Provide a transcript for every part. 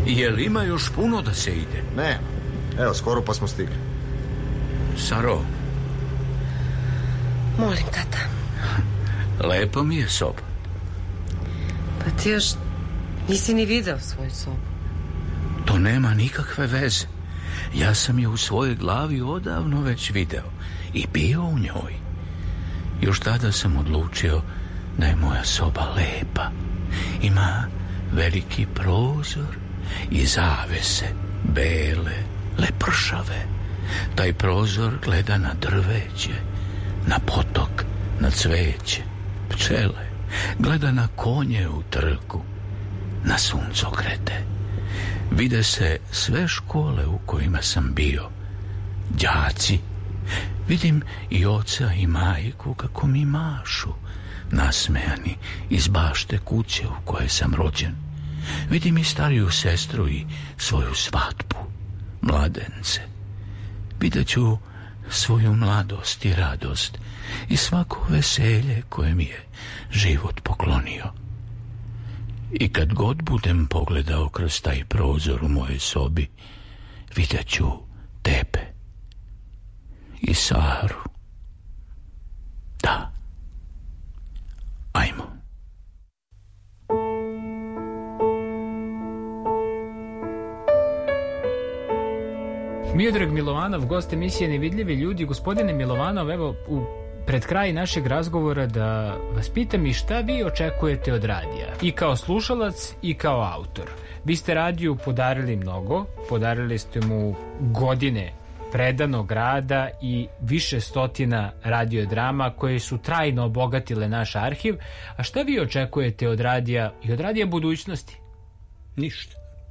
Jel ima još puno da se ide? Ne, evo, skoro pa smo stigli. Saro. Molim, tata. Lepo mi je soba. Pa ti još nisi ni video svoju sobu. To nema nikakve veze. Ja sam je u svojoj glavi odavno već video i bio u njoj. Još tada sam odlučio da je moja soba lepa. Ima veliki prozor i zavese, bele, lepršave. Taj prozor gleda na drveće, na potok, na cveće, pčele. Gleda na konje u trgu, na suncokrete. Vide se sve škole u kojima sam bio, đaci. Vidim i oca i majku kako mi mašu, nasmejani iz bašte kuće u kojoj sam rođen. Vidim i stariju sestru i svoju svadbu, mladence. Vidjet ću svoju mladost i radost i svako veselje koje mi je život poklonio. I kad god budem pogledao kroz taj prozor u mojoj sobi, vidjet ću tebe i Saru. Da. Ajmo. Miodrag Milovanov, gost emisije Nevidljivi ljudi. Gospodine Milovanov, evo pred kraj našeg razgovora da vas pitam i šta vi očekujete od radija? I kao slušalac i kao autor. Vi ste radiju podarili mnogo, podarili ste mu godine predanog rada i više stotina radiodrama koje su trajno obogatile naš arhiv. A šta vi očekujete od radija i od radija budućnosti? Ništa.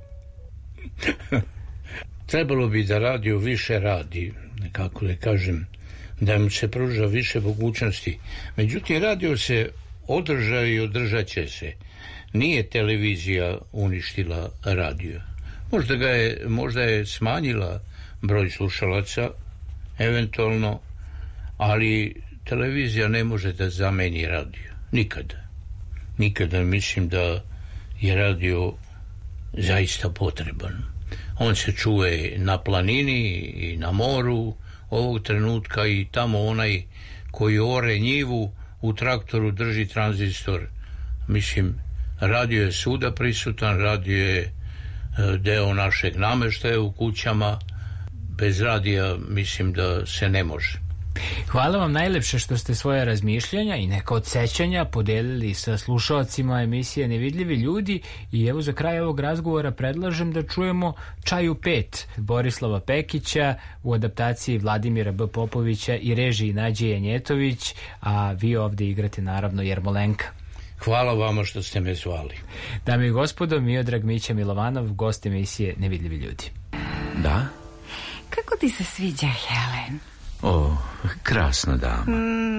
Trebalo bi da radio više radi, kako da kažem, da mu se pruža više mogućnosti. Međutim, radio se održao i održat će se. Nije televizija uništila radio. Možda je smanjila broj slušalaca, eventualno, ali televizija ne može da zameni radio. Nikada. Nikada. Mislim da je radio zaista potreban. On se čuje na planini i na moru ovog trenutka i tamo onaj koji ore njivu u traktoru drži tranzistor. Mislim, radio je svuda prisutan, radio je deo našeg nameštaja u kućama. Bez radija mislim da se ne može. Hvala vam najlepše što ste svoje razmišljanja i neka od sećanja podelili sa slušalcima emisije Nevidljivi ljudi. I evo za kraj ovog razgovora predlažem da čujemo Čaju 5 Borislava Pekića u adaptaciji Vladimira B. Popovića i režiji Nađe Janjetović, a vi ovdje igrate naravno Jermolenka. Hvala vama što ste me zvali. Dame i gospodo, Miodrag Mića Milovanov, gost emisije Nevidljivi ljudi. Da? Kako ti se sviđa Helen? O, krasna dama.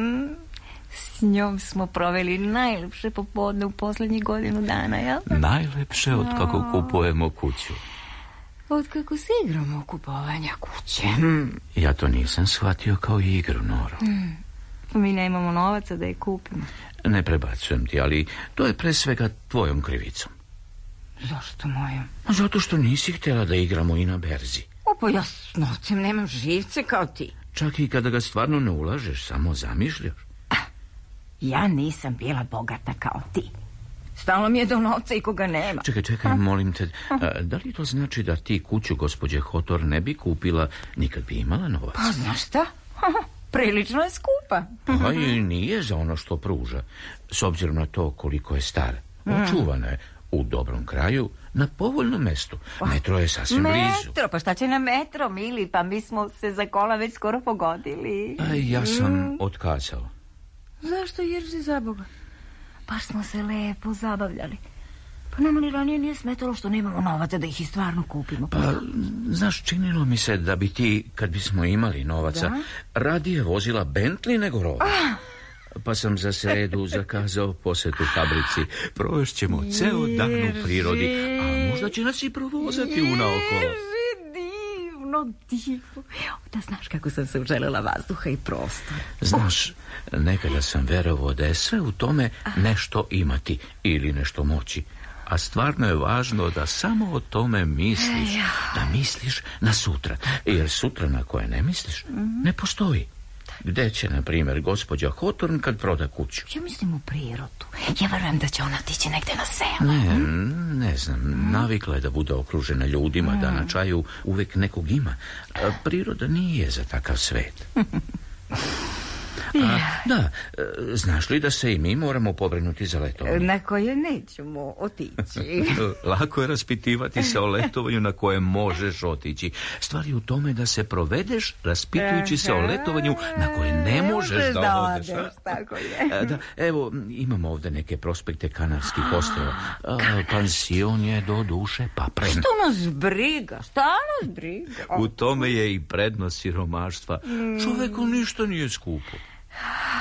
S njom smo proveli najlepše popodne u posljednjih godinu dana, jel? Najlepše od kako kupujemo kuću. Od kako se igramo kupovanja kuće. Ja to nisam shvatio kao igru, Noro. Mi nemamo novaca da je kupimo. Ne prebacujem ti, ali to je pre svega tvojom krivicom. Zašto mojom? Zato što nisi htjela da igramo i na berzi. Pa ja s novcem nemam živce kao ti. Čak i kada ga stvarno ne ulažeš, samo zamišljaš. Ja nisam bila bogata kao ti. Stalo mi je do novca i koga nema. Čekaj, molim te. Da li to znači da ti kuću gospođe Hotor ne bi kupila nikad bi imala novac? Pa znaš šta? Prilično je skupa. Pa i nije za ono što pruža. S obzirom na to koliko je stara. Očuvana je u dobrom kraju, na povoljnom mestu. Metro je sasvim blizu. Metro? Pa šta će na metro, mili? Pa mi smo se za kola već skoro pogodili. Ja sam otkazao. Zašto, Jerži, za Boga? Baš smo se lepo zabavljali. Pa nama ni ranije nije smetalo što nemamo novaca da ih i stvarno kupimo. Pa, znaš, činilo mi se da bi ti, kad bismo imali novaca, radije vozila Bentley nego rovu. Pa sam za sredu zakazao posjetu fabrici. Provešćemo ceo dan u prirodi, a možda će nas i provozati unaokolo. Divno. Da znaš kako sam se uželjela vazduha i prostora. Znaš, nekada sam verovao da je sve u tome nešto imati ili nešto moći. A stvarno je važno da samo o tome misliš, da misliš na sutra. Jer sutra na koje ne misliš, ne postoji. Gde će, na primjer, gospođa Hotorn kad proda kuću? Ja mislim u prirodu. Ja verujem da će ona tići negde na selo. Ne znam. Navikla je da bude okružena ljudima, da na čaju uvek nekog ima. Priroda nije za takav svet. Da, znaš li da se i mi moramo pobrinuti za letovanje? Na koje nećemo otići. Lako je raspitivati se o letovanju na koje možeš otići. Stvar je u tome da se provedeš raspitujući se o letovanju na koje ne možeš da odeš. Tako je. Da, evo, imamo ovde neke prospekte Kanarskih ostrava. Pansion je do duše papren. Šta nas briga? U tome je i prednost siromaštva. Čoveku ništa nije skupo.